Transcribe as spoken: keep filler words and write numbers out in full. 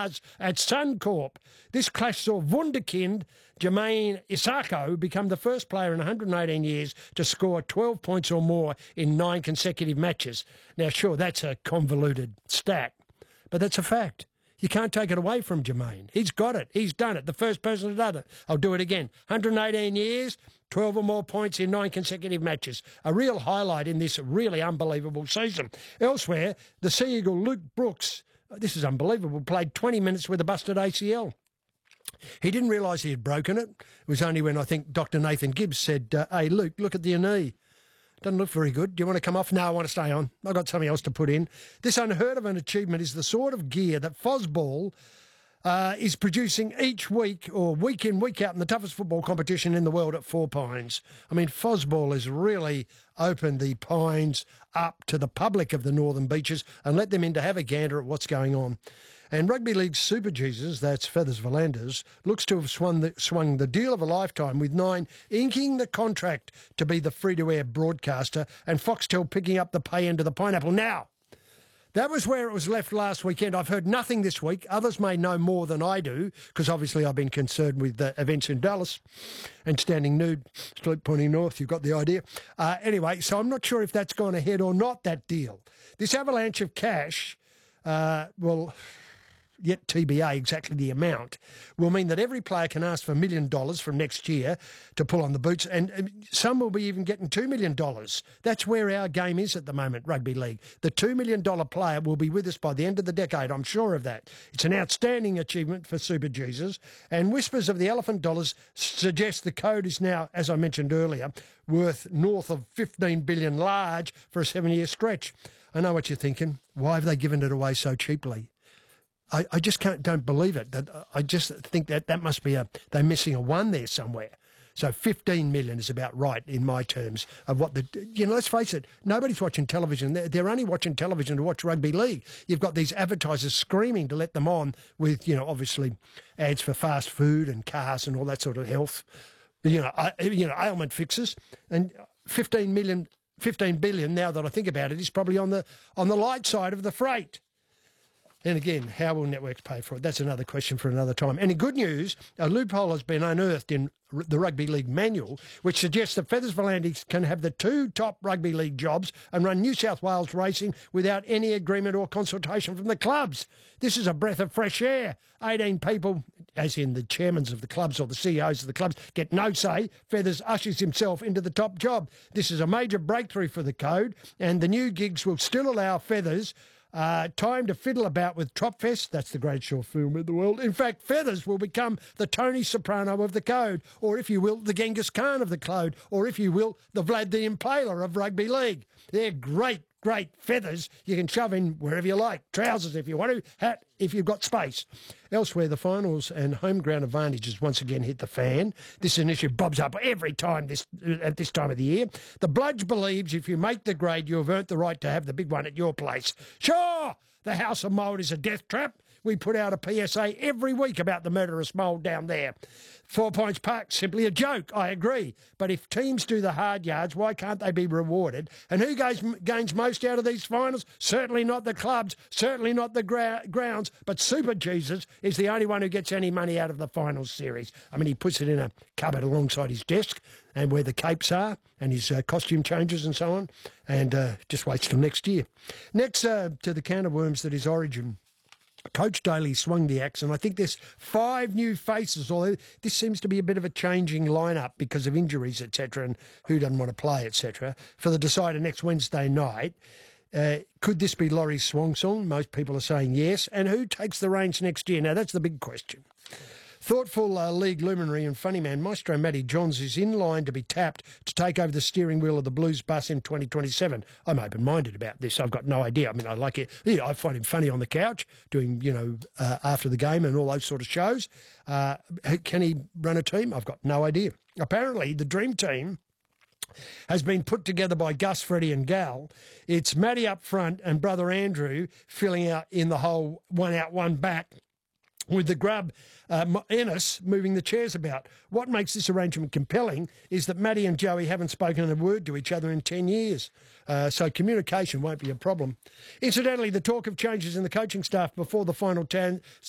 Stars at Suncorp. This clash saw wunderkind Jermaine Isako become the first player in one hundred eighteen years to score twelve points or more in nine consecutive matches. Now, sure, that's a convoluted stat, but that's a fact. You can't take it away from Jermaine. He's got it. He's done it. The first person to done it. I'll do it again. one hundred eighteen years, twelve or more points in nine consecutive matches. A real highlight in this really unbelievable season. Elsewhere, the Sea Eagle Luke Brooks, this is unbelievable, played twenty minutes with a busted A C L. He didn't realise he had broken it. It was only when I think Doctor Nathan Gibbs said, uh, hey, Luke, look at your knee. Doesn't look very good. Do you want to come off? No, I want to stay on. I've got something else to put in. This unheard of an achievement is the sort of gear that Fosball uh, is producing each week or week in, week out in the toughest football competition in the world at Four Pines. I mean, Fosball has really opened the Pines up to the public of the Northern Beaches and let them in to have a gander at what's going on. And Rugby League Super Jesus, that's Feathers Volanders, looks to have swung the, swung the deal of a lifetime, with Nine inking the contract to be the free-to-air broadcaster and Foxtel picking up the pay end of the pineapple. Now, that was where it was left last weekend. I've heard nothing this week. Others may know more than I do, because obviously I've been concerned with the events in Dallas and standing nude, sleep pointing north. You've got the idea. Uh, anyway, so I'm not sure if that's gone ahead or not, that deal. This avalanche of cash, uh, well... yet T B A exactly the amount, will mean that every player can ask for a million dollars from next year to pull on the boots, and some will be even getting two million dollars. That's where our game is at the moment, rugby league. The two million dollars player will be with us by the end of the decade, I'm sure of that. It's an outstanding achievement for Super Jesus, and whispers of the elephant dollars suggest the code is now, as I mentioned earlier, worth north of fifteen billion dollars large for a seven-year stretch. I know what you're thinking. Why have they given it away so cheaply? I, I just can't, don't believe it. That I just think that that must be a, they're missing a one there somewhere. So fifteen million is about right in my terms of what the, you know, let's face it, nobody's watching television. They're, they're only watching television to watch rugby league. You've got these advertisers screaming to let them on with, you know, obviously ads for fast food and cars and all that sort of health, you know, I, you know, ailment fixes. And fifteen million, fifteen billion, now that I think about it, is probably on the on the light side of the freight. And again, how will networks pay for it? That's another question for another time. And in good news, a loophole has been unearthed in the Rugby League manual, which suggests that Feathers Volanders can have the two top rugby league jobs and run New South Wales racing without any agreement or consultation from the clubs. This is a breath of fresh air. eighteen people, as in the chairmans of the clubs or the C E Os of the clubs, get no say. Feathers ushers himself into the top job. This is a major breakthrough for the code, and the new gigs will still allow Feathers Uh, time to fiddle about with Tropfest. That's the greatest short film in the world. In fact, Feathers will become the Tony Soprano of the code, or if you will, the Genghis Khan of the code, or if you will, the Vlad the Impaler of rugby league. They're great, great feathers you can shove in wherever you like. Trousers if you want to, hat if you've got space. Elsewhere, the finals and home ground advantages once again hit the fan. This initiative bobs up every time this at this time of the year. The Bludge believes if you make the grade, you have earned the right to have the big one at your place. Sure, the House of Mould is a death trap. We put out a P S A every week about the murderous mould down there. Four Points Park, simply a joke, I agree. But if teams do the hard yards, why can't they be rewarded? And who goes, gains most out of these finals? Certainly not the clubs, certainly not the gra grounds, but Super Jesus is the only one who gets any money out of the finals series. I mean, he puts it in a cupboard alongside his desk and where the capes are and his uh, costume changes and so on, and uh, just waits till next year. Next uh, to the can of worms that is Origin. Coach Daly swung the axe, and I think there's five new faces, although this seems to be a bit of a changing lineup because of injuries, et cetera, and who doesn't want to play, et cetera, for the decider next Wednesday night. Uh, could this be Laurie's swan song? Most people are saying yes. And who takes the reins next year? Now, that's the big question. Thoughtful uh, league luminary and funny man Maestro Matty Johns is in line to be tapped to take over the steering wheel of the Blues bus in twenty twenty-seven. I'm open-minded about this. I've got no idea. I mean, I like it. Yeah, I find him funny on the couch, doing, you know, uh, after the game and all those sort of shows. Uh, can he run a team? I've got no idea. Apparently, the dream team has been put together by Gus, Freddie and Gal. It's Matty up front and brother Andrew filling out in the whole one out, one back, with the grub, uh, Ennis, moving the chairs about. What makes this arrangement compelling is that Matty and Joey haven't spoken a word to each other in ten years, uh, so communication won't be a problem. Incidentally, the talk of changes in the coaching staff before the final ten